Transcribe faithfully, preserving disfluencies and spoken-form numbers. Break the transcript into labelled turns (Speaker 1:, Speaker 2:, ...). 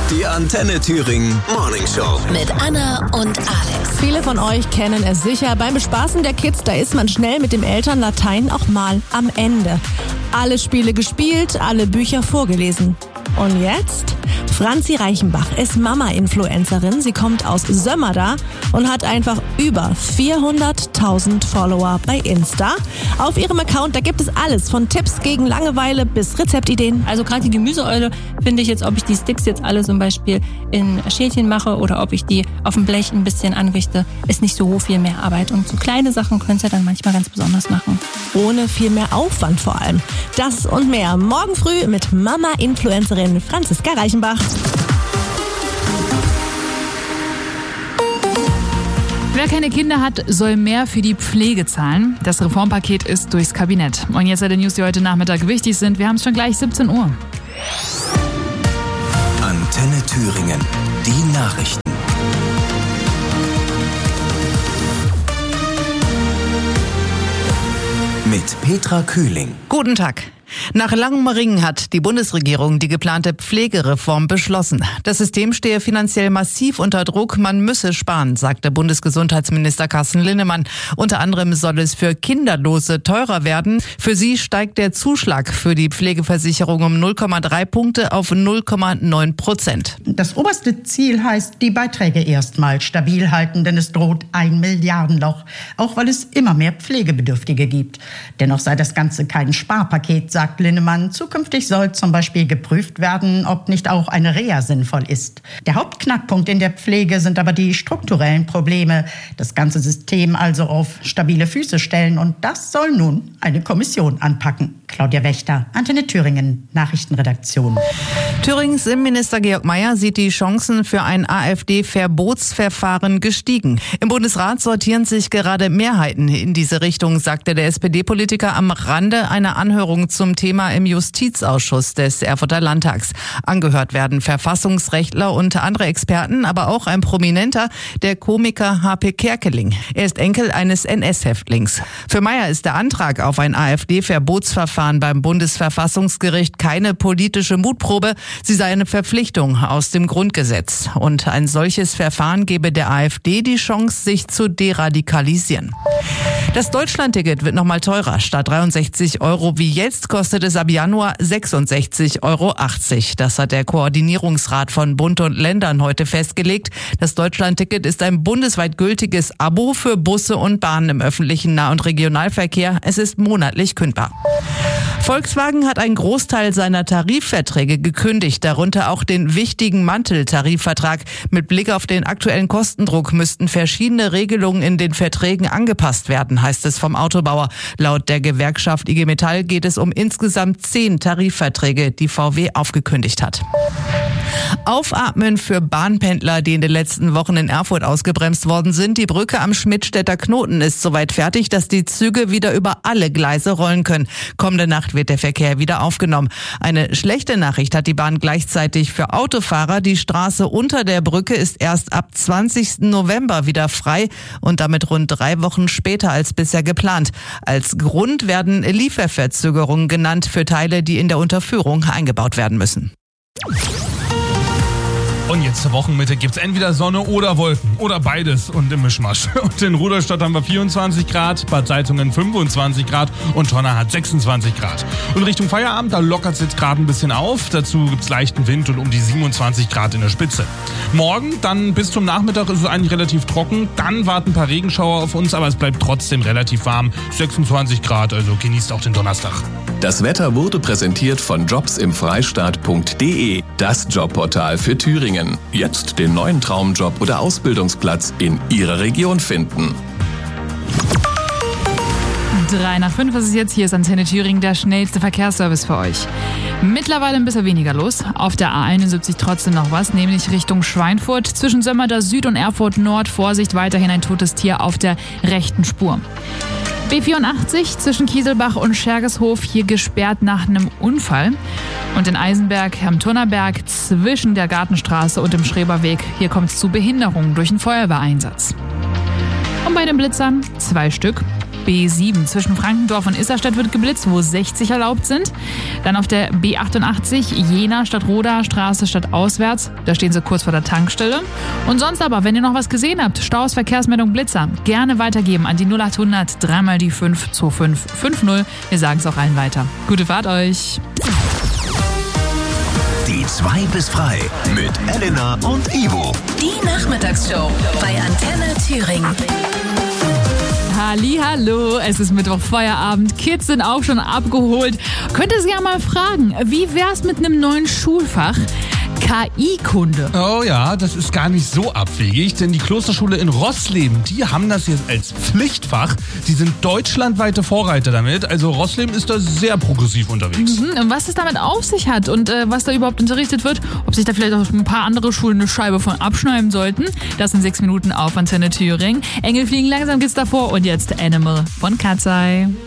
Speaker 1: Die Antenne Thüringen Morning Show.
Speaker 2: Mit Anna und Alex.
Speaker 3: Viele von euch kennen es sicher. Beim Bespaßen der Kids, da ist man schnell mit dem Elternlatein auch mal am Ende. Alle Spiele gespielt, alle Bücher vorgelesen. Und jetzt? Franzi Reichenbach ist Mama-Influencerin. Sie kommt aus Sömmerda und hat einfach über vierhunderttausend Follower bei Insta. Auf ihrem Account, da gibt es alles, von Tipps gegen Langeweile bis Rezeptideen.
Speaker 4: Also gerade die Gemüseeule finde ich jetzt, ob ich die Sticks jetzt alle zum Beispiel in Schälchen mache oder ob ich die auf dem Blech ein bisschen anrichte, ist nicht so viel mehr Arbeit. Und so kleine Sachen könnt ihr dann manchmal ganz besonders machen.
Speaker 3: Ohne viel mehr Aufwand vor allem. Das und mehr morgen früh mit Mama-Influencerin Franziska Reichenbach.
Speaker 5: Wer keine Kinder hat, soll mehr für die Pflege zahlen. Das Reformpaket ist durchs Kabinett. Und jetzt alle News, die heute Nachmittag wichtig sind. Wir haben es schon gleich siebzehn Uhr.
Speaker 1: Antenne Thüringen. Die Nachrichten. Mit Petra Kühling.
Speaker 6: Guten Tag. Nach langem Ringen hat die Bundesregierung die geplante Pflegereform beschlossen. Das System stehe finanziell massiv unter Druck, man müsse sparen, sagte Bundesgesundheitsminister Carsten Linnemann. Unter anderem soll es für Kinderlose teurer werden. Für sie steigt der Zuschlag für die Pflegeversicherung um null Komma drei Punkte auf null Komma neun Prozent.
Speaker 7: Das oberste Ziel heißt, die Beiträge erstmal stabil halten, denn es droht ein Milliardenloch, auch weil es immer mehr Pflegebedürftige gibt. Dennoch sei das Ganze kein Sparpaket, sagt Linnemann. Zukünftig soll zum Beispiel geprüft werden, ob nicht auch eine Reha sinnvoll ist. Der Hauptknackpunkt in der Pflege sind aber die strukturellen Probleme. Das ganze System also auf stabile Füße stellen, und das soll nun eine Kommission anpacken. Claudia Wächter, Antenne Thüringen, Nachrichtenredaktion.
Speaker 6: Thürings Innenminister Georg Mayer sieht die Chancen für ein AfD-Verbotsverfahren gestiegen. Im Bundesrat sortieren sich gerade Mehrheiten in diese Richtung, sagte der S P D-Politiker am Rande einer Anhörung zum Thema im Justizausschuss des Erfurter Landtags. Angehört werden Verfassungsrechtler und andere Experten, aber auch ein Prominenter, der Komiker H P Kerkeling. Er ist Enkel eines N S-Häftlings. Für Mayer ist der Antrag auf ein AfD-Verbotsverfahren beim Bundesverfassungsgericht keine politische Mutprobe. Sie sei eine Verpflichtung aus dem Grundgesetz. Und ein solches Verfahren gebe der AfD die Chance, sich zu deradikalisieren. Das Deutschlandticket wird nochmal teurer. Statt dreiundsechzig Euro wie jetzt kostet es ab Januar sechsundsechzig Euro achtzig. Das hat der Koordinierungsrat von Bund und Ländern heute festgelegt. Das Deutschlandticket ist ein bundesweit gültiges Abo für Busse und Bahnen im öffentlichen Nah- und Regionalverkehr. Es ist monatlich kündbar. Volkswagen hat einen Großteil seiner Tarifverträge gekündigt, darunter auch den wichtigen Mantel-Tarifvertrag. Mit Blick auf den aktuellen Kostendruck müssten verschiedene Regelungen in den Verträgen angepasst werden, heißt es vom Autobauer. Laut der Gewerkschaft I G Metall geht es um insgesamt zehn Tarifverträge, die V W aufgekündigt hat. Aufatmen für Bahnpendler, die in den letzten Wochen in Erfurt ausgebremst worden sind. Die Brücke am Schmidtstädter Knoten ist soweit fertig, dass die Züge wieder über alle Gleise rollen können. Kommende Nacht wird der Verkehr wieder aufgenommen. Eine schlechte Nachricht hat die Bahn gleichzeitig für Autofahrer. Die Straße unter der Brücke ist erst ab zwanzigsten November wieder frei und damit rund drei Wochen später als bisher geplant. Als Grund werden Lieferverzögerungen genannt für Teile, die in der Unterführung eingebaut werden müssen.
Speaker 8: Und jetzt zur Wochenmitte gibt's entweder Sonne oder Wolken oder beides und im Mischmasch. Und in Rudolstadt haben wir vierundzwanzig Grad, Bad Salzungen fünfundzwanzig Grad und Tonner hat sechsundzwanzig Grad. Und Richtung Feierabend, da lockert's jetzt gerade ein bisschen auf. Dazu gibt's leichten Wind und um die siebenundzwanzig Grad in der Spitze. Morgen, dann bis zum Nachmittag ist es eigentlich relativ trocken. Dann warten ein paar Regenschauer auf uns, aber es bleibt trotzdem relativ warm. sechsundzwanzig Grad, also genießt auch den Donnerstag.
Speaker 1: Das Wetter wurde präsentiert von jobs im freistaat punkt de, das Jobportal für Thüringen. Jetzt den neuen Traumjob oder Ausbildungsplatz in Ihrer Region finden.
Speaker 5: Drei nach fünf ist es jetzt. Hier ist Antenne Thüringen, der schnellste Verkehrsservice für euch. Mittlerweile ein bisschen weniger los. Auf der A einundsiebzig trotzdem noch was, nämlich Richtung Schweinfurt. Zwischen Sömmerda Süd und Erfurt Nord. Vorsicht, weiterhin ein totes Tier auf der rechten Spur. B vierundachtzig zwischen Kieselbach und Schergeshof, hier gesperrt nach einem Unfall. Und in Eisenberg am Turnerberg zwischen der Gartenstraße und dem Schreberweg, hier kommt es zu Behinderungen durch einen Feuerwehreinsatz. Und bei den Blitzern zwei Stück. B sieben. Zwischen Frankendorf und Isserstedt wird geblitzt, wo sechzig erlaubt sind. Dann auf der B achtundachtzig Jena statt Roda, Straße statt auswärts. Da stehen sie kurz vor der Tankstelle. Und sonst aber, wenn ihr noch was gesehen habt, Staus, Verkehrsmeldung, Blitzer, gerne weitergeben an die null achthundert, dreimal die fünf zwei fünf fünf null. Wir sagen es auch allen weiter. Gute Fahrt euch!
Speaker 9: Die zwei bis frei mit Elena und Ivo.
Speaker 2: Die Nachmittagsshow bei Antenne Thüringen.
Speaker 5: Hallihallo, es ist Mittwoch, Feierabend, Kids sind auch schon abgeholt. Könnt ihr sie ja mal fragen, wie wär's mit einem neuen Schulfach? K I-Kunde.
Speaker 8: Oh ja, das ist gar nicht so abwegig, denn die Klosterschule in Rossleben, die haben das jetzt als Pflichtfach. Die sind deutschlandweite Vorreiter damit, also Rossleben ist da sehr progressiv unterwegs.
Speaker 5: Mhm, und was es damit auf sich hat und äh, was da überhaupt unterrichtet wird, ob sich da vielleicht auch ein paar andere Schulen eine Scheibe von abschneiden sollten, das in sechs Minuten auf Antenne Thüringen. Engel fliegen langsam geht's davor und jetzt Animal von Katzei.